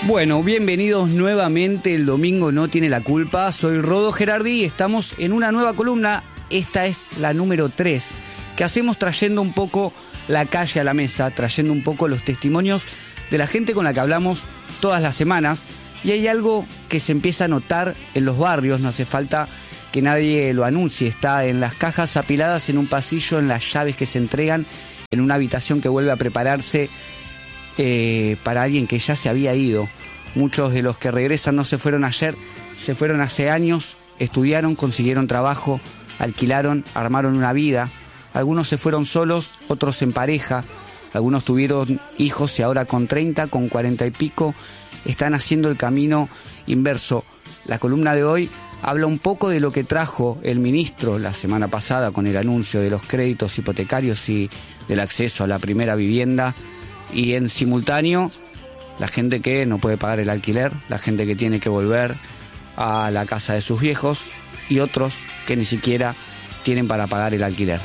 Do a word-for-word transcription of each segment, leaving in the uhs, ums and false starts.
Bueno, bienvenidos nuevamente. El domingo no tiene la culpa. Soy Rodo Gerardi y estamos en una nueva columna. Esta es la número tres, que hacemos trayendo un poco la calle a la mesa, trayendo un poco los testimonios de la gente con la que hablamos todas las semanas. Y hay algo que se empieza a notar en los barrios, no hace falta que nadie lo anuncie. Está en las cajas apiladas en un pasillo, en las llaves que se entregan, en una habitación que vuelve a prepararse eh, para alguien que ya se había ido. Muchos de los que regresan no se fueron ayer, se fueron hace años, estudiaron, consiguieron trabajo, alquilaron, armaron una vida. Algunos se fueron solos, otros en pareja, algunos tuvieron hijos y ahora con treinta, con cuarenta y pico, están haciendo el camino inverso. La columna de hoy habla un poco de lo que trajo el ministro la semana pasada con el anuncio de los créditos hipotecarios y del acceso a la primera vivienda, y en simultáneo la gente que no puede pagar el alquiler, la gente que tiene que volver a la casa de sus viejos y otros que ni siquiera tienen para pagar el alquiler.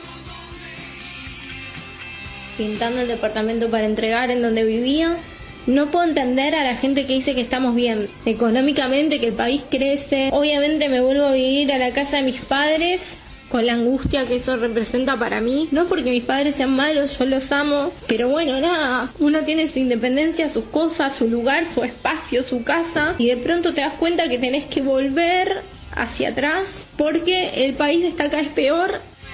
Pintando el departamento para entregar en donde vivía. No puedo entender a la gente que dice que estamos bien económicamente, que el país crece. Obviamente me vuelvo a vivir a la casa de mis padres, con la angustia que eso representa para mí. No porque mis padres sean malos, yo los amo, pero bueno, nada, uno tiene su independencia, sus cosas, su lugar, su espacio, su casa, y de pronto te das cuenta que tenés que volver hacia atrás porque el país está cada vez peor.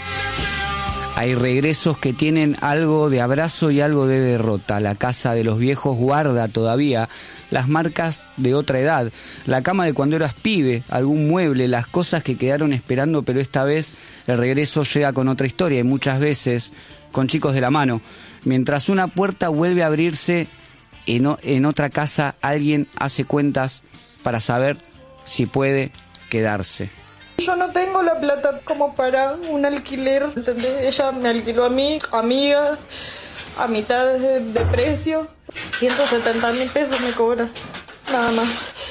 Hay regresos que tienen algo de abrazo y algo de derrota. La casa de los viejos guarda todavía las marcas de otra edad. La cama de cuando eras pibe, algún mueble, las cosas que quedaron esperando, pero esta vez el regreso llega con otra historia y muchas veces con chicos de la mano. Mientras una puerta vuelve a abrirse, en, o- en otra casa alguien hace cuentas para saber si puede quedarse. Yo no tengo la plata como para un alquiler, ¿entendés? Ella me alquiló a mí, amiga, a mitad de, de precio. ciento setenta mil pesos me cobra, nada más.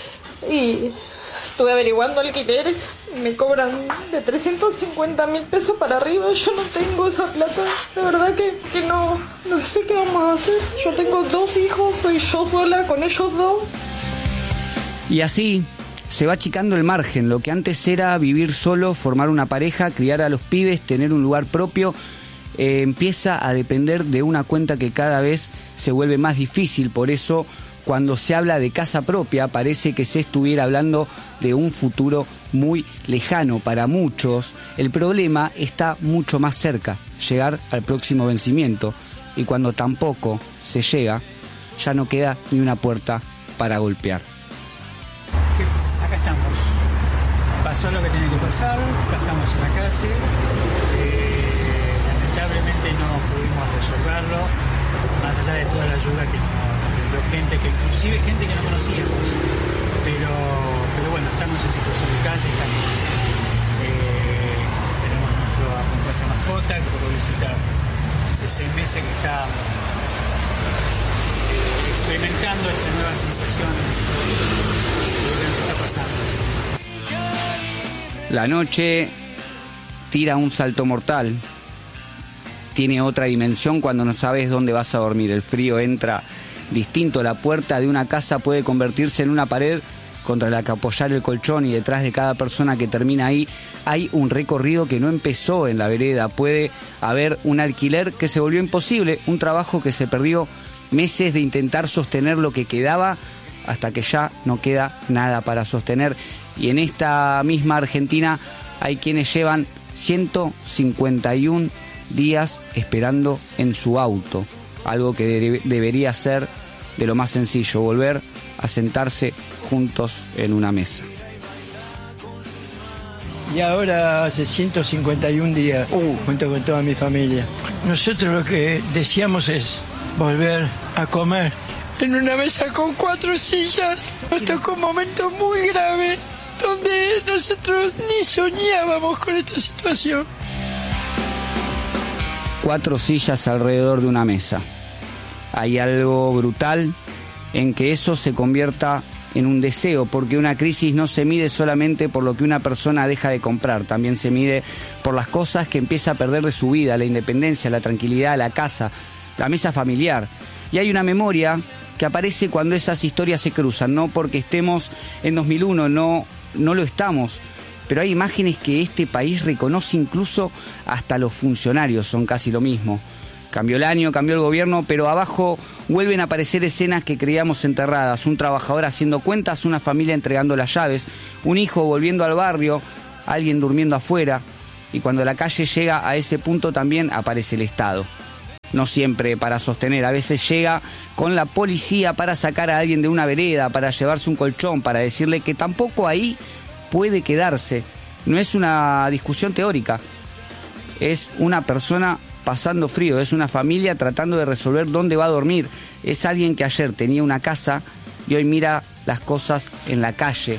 Y estuve averiguando alquileres y me cobran de trescientos cincuenta mil pesos para arriba. Yo no tengo esa plata, de verdad que, que no, no sé qué vamos a hacer. Yo tengo dos hijos, soy yo sola con ellos dos. Y así se va achicando el margen. Lo que antes era vivir solo, formar una pareja, criar a los pibes, tener un lugar propio, eh, empieza a depender de una cuenta que cada vez se vuelve más difícil. Por eso, cuando se habla de casa propia, parece que se estuviera hablando de un futuro muy lejano para muchos. El problema está mucho más cerca, llegar al próximo vencimiento. Y cuando tampoco se llega, ya no queda ni una puerta para golpear. Acá estamos, pasó lo que tiene que pasar, acá estamos en la calle, eh, lamentablemente no pudimos resolverlo, más allá de toda la ayuda que nos dio gente, que inclusive gente que no conocíamos, pero, pero bueno, estamos en situación de calle, estamos, eh, tenemos nuestro, nuestra mascota, que por visita de seis meses que está eh, experimentando esta nueva sensación. Está pasando. La noche tira un salto mortal. Tiene otra dimensión cuando no sabes dónde vas a dormir. El frío entra distinto. La puerta de una casa puede convertirse en una pared contra la que apoyar el colchón, y detrás de cada persona que termina ahí hay un recorrido que no empezó en la vereda. Puede haber un alquiler que se volvió imposible, un trabajo que se perdió, meses de intentar sostener lo que quedaba hasta que ya no queda nada para sostener. Y en esta misma Argentina hay quienes llevan ciento cincuenta y uno días esperando en su auto, algo que de- debería ser de lo más sencillo, volver a sentarse juntos en una mesa. Y ahora hace ciento cincuenta y un días, uh, junto con toda mi familia. Nosotros lo que deseamos es volver a comer en una mesa con cuatro sillas. Nos tocó un momento muy grave donde nosotros ni soñábamos con esta situación. Cuatro sillas alrededor de una mesa. Hay algo brutal en que eso se convierta en un deseo, porque una crisis no se mide solamente por lo que una persona deja de comprar, también se mide por las cosas que empieza a perder de su vida, la independencia, la tranquilidad, la casa, la mesa familiar. Y hay una memoria que aparece cuando esas historias se cruzan, no porque estemos en dos mil uno, no, no lo estamos, pero hay imágenes que este país reconoce, incluso hasta los funcionarios son casi lo mismo. Cambió el año, cambió el gobierno, pero abajo vuelven a aparecer escenas que creíamos enterradas. Un trabajador haciendo cuentas, una familia entregando las llaves, un hijo volviendo al barrio, alguien durmiendo afuera. Y cuando la calle llega a ese punto también aparece el Estado. No siempre para sostener, a veces llega con la policía para sacar a alguien de una vereda, para llevarse un colchón, para decirle que tampoco ahí puede quedarse. No es una discusión teórica, es una persona pasando frío, es una familia tratando de resolver dónde va a dormir, es alguien que ayer tenía una casa y hoy mira las cosas en la calle.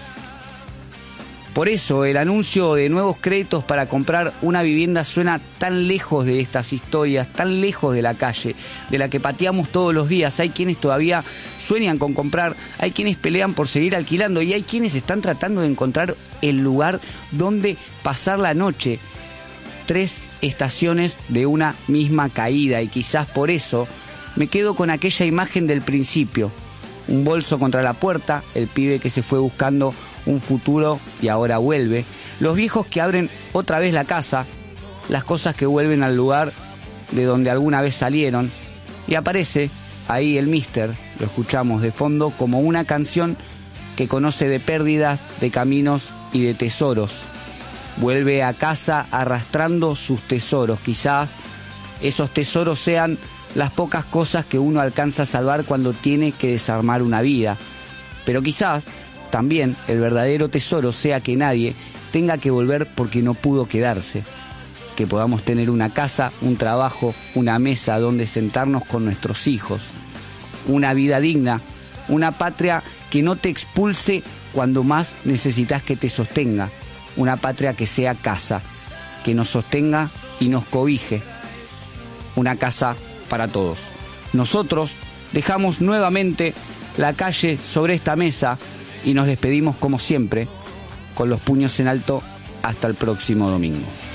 Por eso el anuncio de nuevos créditos para comprar una vivienda suena tan lejos de estas historias, tan lejos de la calle, de la que pateamos todos los días. Hay quienes todavía sueñan con comprar, hay quienes pelean por seguir alquilando y hay quienes están tratando de encontrar el lugar donde pasar la noche. Tres estaciones de una misma caída y quizás por eso me quedo con aquella imagen del principio. Un bolso contra la puerta, el pibe que se fue buscando un futuro y ahora vuelve. Los viejos que abren otra vez la casa, las cosas que vuelven al lugar de donde alguna vez salieron. Y aparece ahí el Mister, lo escuchamos de fondo como una canción que conoce de pérdidas, de caminos y de tesoros. Vuelve a casa arrastrando sus tesoros. Quizás esos tesoros sean las pocas cosas que uno alcanza a salvar cuando tiene que desarmar una vida. Pero quizás también el verdadero tesoro sea que nadie tenga que volver porque no pudo quedarse. Que podamos tener una casa, un trabajo, una mesa donde sentarnos con nuestros hijos. Una vida digna, una patria que no te expulse cuando más necesitas que te sostenga. Una patria que sea casa, que nos sostenga y nos cobije. Una casa para todos. Nosotros dejamos nuevamente la calle sobre esta mesa y nos despedimos como siempre, con los puños en alto hasta el próximo domingo.